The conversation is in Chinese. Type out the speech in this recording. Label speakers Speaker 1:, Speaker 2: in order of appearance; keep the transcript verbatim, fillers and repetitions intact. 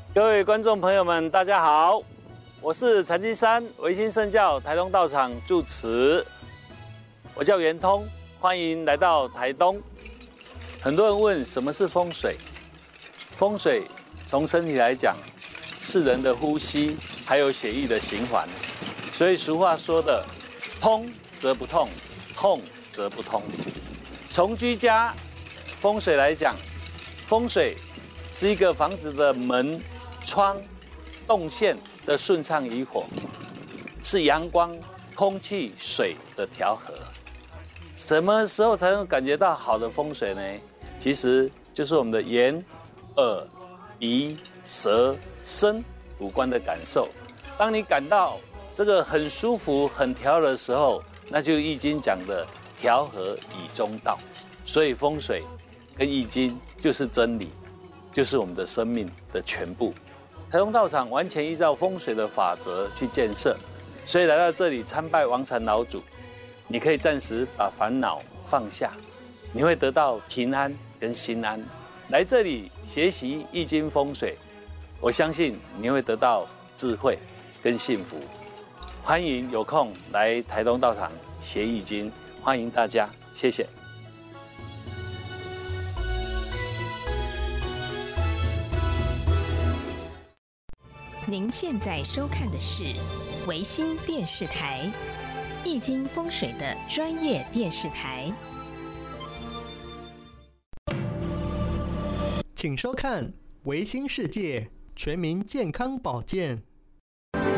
Speaker 1: 各位观众朋友们，大家好，我是陈金山，维新圣教台东道场住持，我叫圆通，欢迎来到台东。很多人问什么是风水？风水从身体来讲，是人的呼吸，还有血液的循环。所以俗话说的“通则不痛，痛则不通”。从居家风水来讲，风水是一个房子的门、窗、动线的顺畅与否，是阳光、空气、水的调和。什么时候才能感觉到好的风水呢？其实就是我们的眼、耳、鼻、舌、身五官的感受。当你感到这个很舒服、很调和的时候，那就《易经》讲的调和以中道。所以风水跟《易经》就是真理，就是我们的生命的全部。台东道场完全依照风水的法则去建设，所以来到这里参拜王禅老祖，你可以暂时把烦恼放下，你会得到平安跟心安。来这里学习易经风水，我相信你会得到智慧跟幸福。欢迎有空来台东道场学易经，欢迎大家，谢谢。
Speaker 2: 您现在收看的是维新电视台易经风水的专业电视台。
Speaker 3: 请收看维新世界全民健康保健。